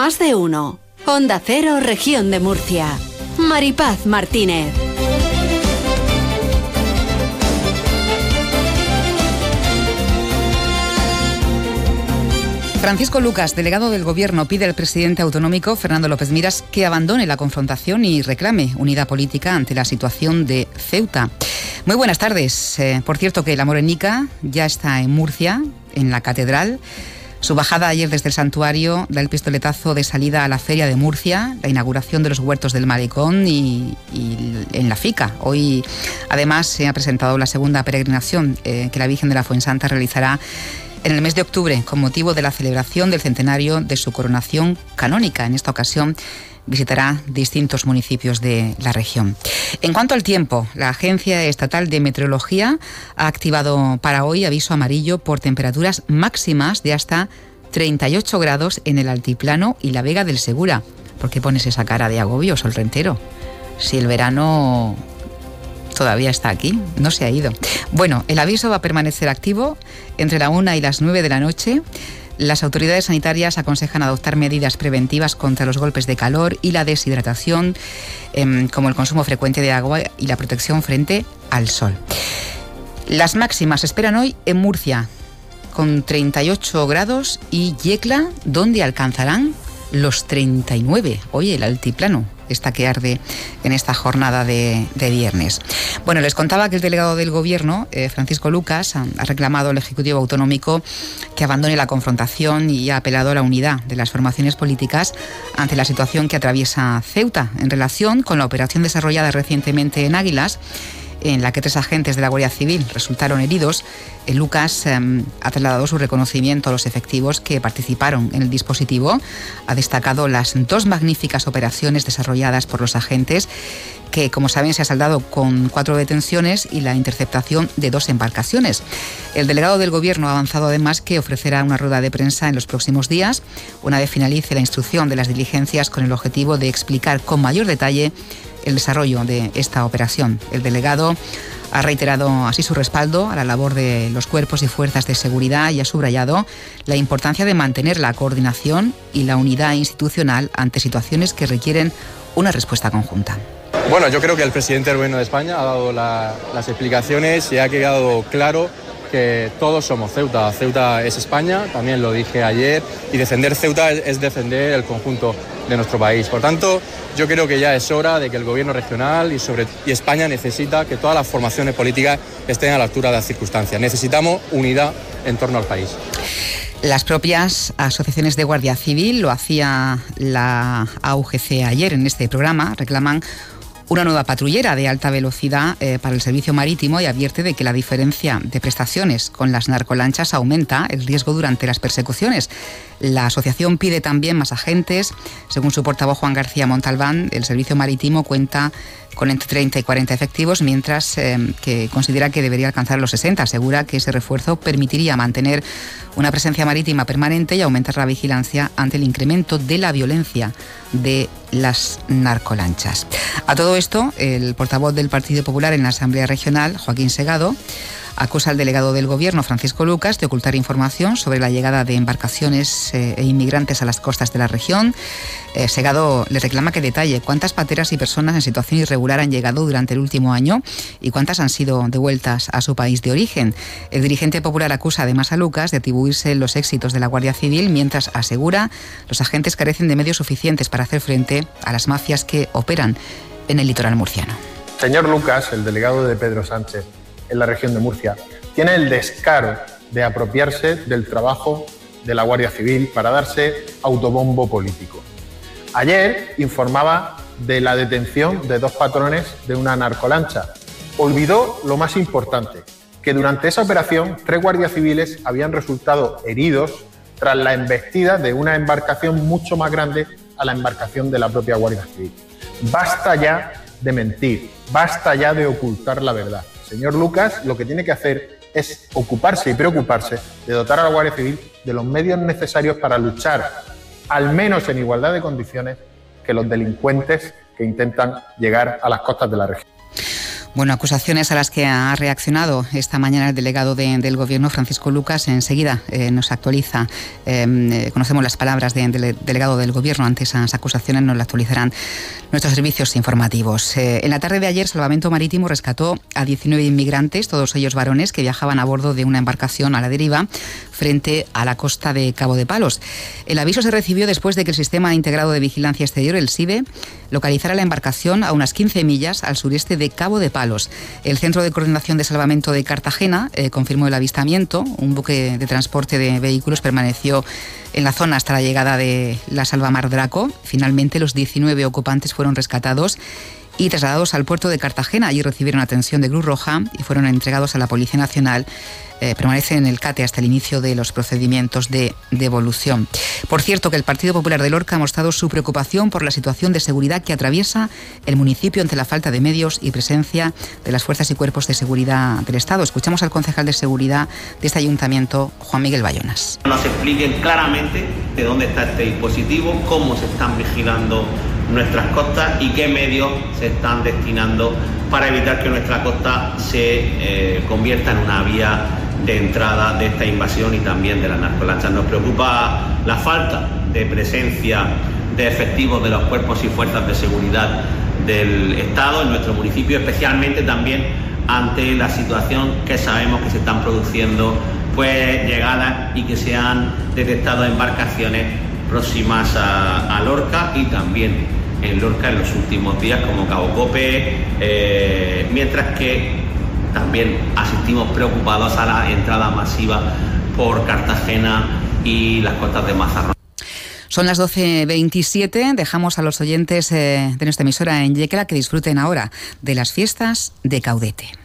Más de uno. Onda Cero, Región de Murcia. Maripaz Martínez. Francisco Lucas, delegado del Gobierno, pide al presidente autonómico, Fernando López Miras, que abandone la confrontación y reclame unidad política ante la situación de Ceuta. Muy buenas tardes. Por cierto, que la Morenica ya está en Murcia, en la Catedral. Su bajada ayer desde el santuario da el pistoletazo de salida a la Feria de Murcia, la inauguración de los huertos del Malecón y en la Fica. Hoy, además, se ha presentado la segunda peregrinación que la Virgen de la Fuensanta realizará en el mes de octubre, con motivo de la celebración del centenario de su coronación canónica. En esta ocasión visitará distintos municipios de la región. En cuanto al tiempo, la Agencia Estatal de Meteorología ha activado para hoy aviso amarillo por temperaturas máximas de hasta 38 grados en el Altiplano y la Vega del Segura. ¿Por qué pones esa cara de agobio, Sol Rentero? Si el verano todavía está aquí, no se ha ido. Bueno, el aviso va a permanecer activo entre la 1 y las 9 de la noche. Las autoridades sanitarias aconsejan adoptar medidas preventivas contra los golpes de calor y la deshidratación, como el consumo frecuente de agua y la protección frente al sol. Las máximas se esperan hoy en Murcia, con 38 grados, y Yecla, donde alcanzarán los 39. Oye, el altiplano está que arde en esta jornada de viernes. Bueno, les contaba que el delegado del Gobierno, Francisco Lucas, ha reclamado al Ejecutivo Autonómico que abandone la confrontación y ha apelado a la unidad de las formaciones políticas ante la situación que atraviesa Ceuta en relación con la operación desarrollada recientemente en Águilas, en la que 3 agentes de la Guardia Civil resultaron heridos. Lucas ha trasladado su reconocimiento a los efectivos que participaron en el dispositivo. Ha destacado las 2 magníficas operaciones desarrolladas por los agentes, que, como saben, se ha saldado con 4 detenciones y la interceptación de 2 embarcaciones. El delegado del Gobierno ha avanzado además que ofrecerá una rueda de prensa en los próximos días, una vez finalice la instrucción de las diligencias, con el objetivo de explicar con mayor detalle el desarrollo de esta operación. El delegado ha reiterado así su respaldo a la labor de los cuerpos y fuerzas de seguridad y ha subrayado la importancia de mantener la coordinación y la unidad institucional ante situaciones que requieren una respuesta conjunta. Bueno, yo creo que el presidente del Gobierno de España ha dado las explicaciones y ha quedado claro que todos somos Ceuta. Ceuta es España, también lo dije ayer, y defender Ceuta es defender el conjunto de nuestro país. Por tanto, yo creo que ya es hora de que el Gobierno regional y España necesita que todas las formaciones políticas estén a la altura de las circunstancias. Necesitamos unidad en torno al país. Las propias asociaciones de Guardia Civil, lo hacía la AUGC ayer en este programa, reclaman una nueva patrullera de alta velocidad para el servicio marítimo y advierte de que la diferencia de prestaciones con las narcolanchas aumenta el riesgo durante las persecuciones. La asociación pide también más agentes. Según su portavoz Juan García Montalbán, el servicio marítimo cuenta con entre 30 y 40 efectivos, mientras que considera que debería alcanzar los 60. Asegura que ese refuerzo permitiría mantener una presencia marítima permanente y aumentar la vigilancia ante el incremento de la violencia de las narcolanchas. A todo esto, el portavoz del Partido Popular en la Asamblea Regional, Joaquín Segado, acusa al delegado del Gobierno, Francisco Lucas, de ocultar información sobre la llegada de embarcaciones e inmigrantes a las costas de la región. Segado le reclama que detalle cuántas pateras y personas en situación irregular han llegado durante el último año y cuántas han sido devueltas a su país de origen. El dirigente popular acusa además a Lucas de atribuirse los éxitos de la Guardia Civil, mientras asegura los agentes carecen de medios suficientes para hacer frente a las mafias que operan en el litoral murciano. Señor Lucas, el delegado de Pedro Sánchez en la región de Murcia, tiene el descaro de apropiarse del trabajo de la Guardia Civil para darse autobombo político. Ayer informaba de la detención de 2 patrones de una narcolancha. Olvidó lo más importante, que durante esa operación 3 guardias civiles habían resultado heridos tras la embestida de una embarcación mucho más grande a la embarcación de la propia Guardia Civil. Basta ya de mentir, basta ya de ocultar la verdad. Señor Lucas, lo que tiene que hacer es ocuparse y preocuparse de dotar a la Guardia Civil de los medios necesarios para luchar, al menos en igualdad de condiciones, que los delincuentes que intentan llegar a las costas de la región. Bueno, acusaciones a las que ha reaccionado esta mañana el delegado del Gobierno, Francisco Lucas. Enseguida nos actualiza, conocemos las palabras del delegado del Gobierno ante esas acusaciones, nos las actualizarán nuestros servicios informativos. En la tarde de ayer, Salvamento Marítimo rescató a 19 inmigrantes, todos ellos varones, que viajaban a bordo de una embarcación a la deriva frente a la costa de Cabo de Palos. El aviso se recibió después de que el Sistema Integrado de Vigilancia Exterior, el SIVE, localizara la embarcación a unas 15 millas al sureste de Cabo de Palos. El Centro de Coordinación de Salvamento de Cartagena confirmó el avistamiento. Un buque de transporte de vehículos permaneció en la zona hasta la llegada de la Salvamar Draco. Finalmente, los 19 ocupantes fueron rescatados y trasladados al puerto de Cartagena. Allí recibieron atención de Cruz Roja y fueron entregados a la Policía Nacional. Permanecen en el CATE hasta el inicio de los procedimientos de devolución. Por cierto, que el Partido Popular de Lorca ha mostrado su preocupación por la situación de seguridad que atraviesa el municipio ante la falta de medios y presencia de las fuerzas y cuerpos de seguridad del Estado. Escuchamos al concejal de seguridad de este ayuntamiento, Juan Miguel Bayonas. Nos expliquen claramente de dónde está este dispositivo, cómo se están vigilando nuestras costas y qué medios se están destinando para evitar que nuestra costa se convierta en una vía de entrada de esta invasión y también de las narcolanchas. Nos preocupa la falta de presencia de efectivos de los cuerpos y fuerzas de seguridad del Estado en nuestro municipio, especialmente también ante la situación que sabemos que se están produciendo, pues llegadas y que se han detectado embarcaciones próximas a Lorca y también en Lorca en los últimos días, como Cabo Cope, mientras que también asistimos preocupados a la entrada masiva por Cartagena y las costas de Mazarrón. Son las 12:27, dejamos a los oyentes de nuestra emisora en Yecla que disfruten ahora de las fiestas de Caudete.